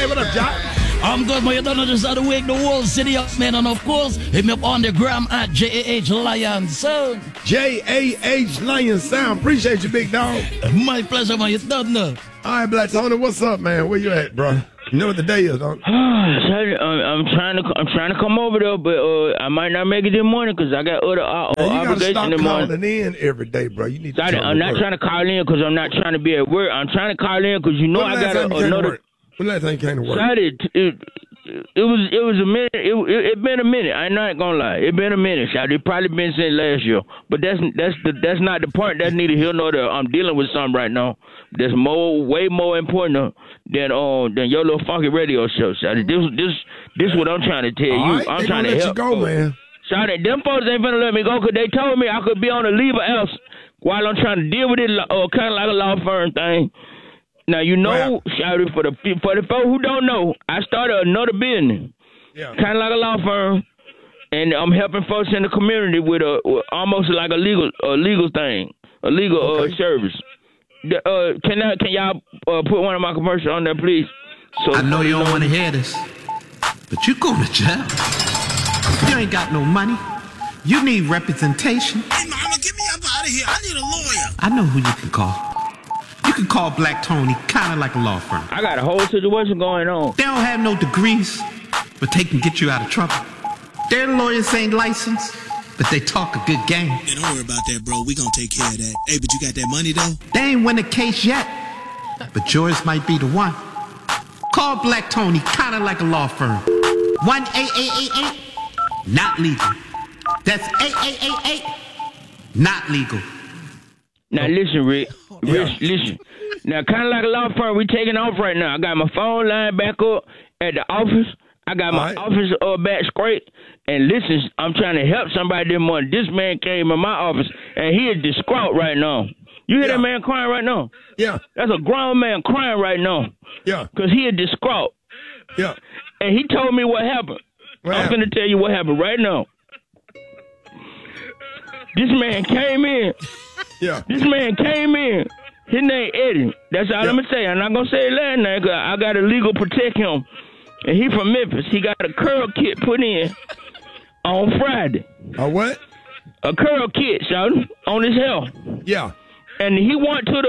Hey, what up, Jock? I'm good, man. You don't know just how to wake the whole city up, man. And of course, hit me up on the gram at JAH Lion Sound. JAH Lion Sound. Appreciate you, big dog. My pleasure, man. You don't know. All right, Black Tony, what's up, man? Where you at, bro? You know what the day is, don't you? I'm trying to come over there, but I might not make it this morning because I got other obligations in the morning. You gotta stop calling in every day, bro. You need to. I'm not trying to call in because I'm not trying to be at work. I'm trying to call in because you know I got another. When last time you came to work? It was a minute. It been a minute. I'm not gonna lie. It been a minute. It probably been since last year. But that's not the point. That's neither here nor there. I'm dealing with something right now that's way more important than your little funky radio show. This what I'm trying to tell you. Right, I'm trying to help. You go, man. Them folks ain't finna let me go because they told me I could be on a leave else while I'm trying to deal with it, kind of like a law firm thing. Now, you know, Shouty, for the folks who don't know, I started another business, kind of like a law firm, and I'm helping folks in the community with almost like a legal thing, a legal service. Can y'all put one of my commercials on there, please? So I know you don't want to hear this, but you go to jail. You ain't got no money. You need representation. Hey, mama, get me up out of here. I need a lawyer. I know who you can call. You can call Black Tony, kind of like a law firm. I got a whole situation going on. They don't have no degrees, but they can get you out of trouble. Their lawyers ain't licensed, but they talk a good game. Hey, don't worry about that, bro. We gonna take care of that. Hey, but you got that money, though? They ain't win a case yet, but yours might be the one. Call Black Tony, kind of like a law firm. 1-888-8, not legal. That's 888-8, not legal. Now listen, Rick. Listen. Now, kind of like a law firm, we taking off right now. I got my phone line back up at the office. I got my office back straight. And listen, I'm trying to help somebody this morning. This man came in my office, and he is distraught right now. You hear that man crying right now? Yeah. That's a grown man crying right now. Yeah. Because he is distraught. Yeah. And he told me what happened. I'm going to tell you what happened right now. This man came in. Yeah. This man came in. His name Eddie. That's all I'm going to say. I'm not going to say his last name because I got to legal protect him. And he from Memphis. He got a curl kit put in on Friday. A what? A curl kit, son, on his hair. Yeah. And he went to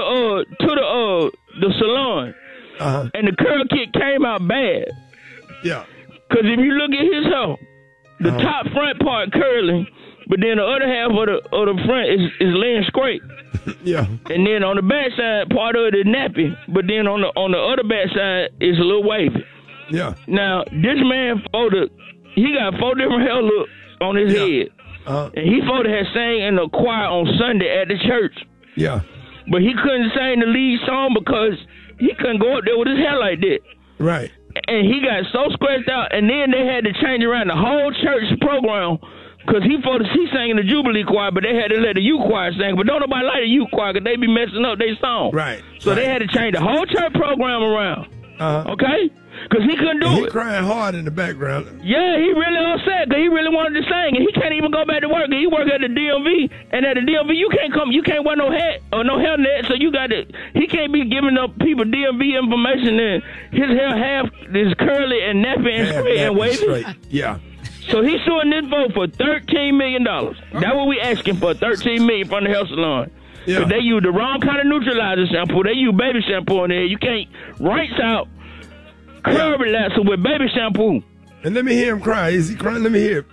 the salon. Uh-huh. And the curl kit came out bad. Yeah. Because if you look at his hair, the top front part curling, but then the other half of the front is laying straight. Yeah. And then on the back side, part of it is nappy, but then on the other back side is a little wavy. Yeah. Now, this man he got 4 different hair looks on his head. And he had sang in the choir on Sunday at the church. Yeah. But he couldn't sing the lead song because he couldn't go up there with his hair like that. Right. And he got so scratched out, and then they had to change around the whole church program because he sang in the Jubilee choir, but they had to let the youth choir sing. But don't nobody like the youth choir because they be messing up their song. Right. So they had to change the whole church program around. Okay? Because he couldn't do it. He crying hard in the background. Yeah, he really upset because he really wanted to sing, and he can't even go back to work. He work at the DMV, and at the DMV you can't wear no hat or no hairnet, so he can't be giving up people DMV information, and his hair half is curly and nappy and straight and wavy. Yeah. So he's suing this vote for $13 million. That's what we asking for, $13 million from the hair salon. Yeah. But they use the wrong kind of neutralizer shampoo. They use baby shampoo in there. You can't rinse out curl relaxer with baby shampoo. And let me hear him cry. Is he crying? Let me hear.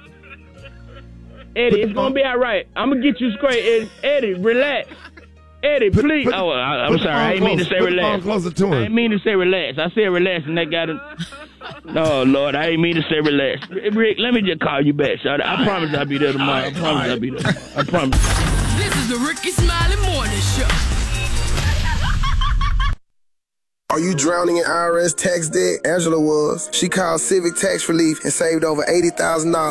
Eddie, it's gonna be all right. I'm gonna get you straight. Eddie, relax. Eddie, please. I'm sorry. I didn't mean to say relax. Closer to him. I didn't mean to say relax. I said relax, and that got it. No, Lord, I didn't mean to say relax. Rick, let me just call you back, son. I promise I'll be there tomorrow. I promise I'll be there. I promise. This is the Ricky Smiley Morning Show. Are you drowning in IRS tax debt? Angela was. She called Civic Tax Relief and saved over $80,000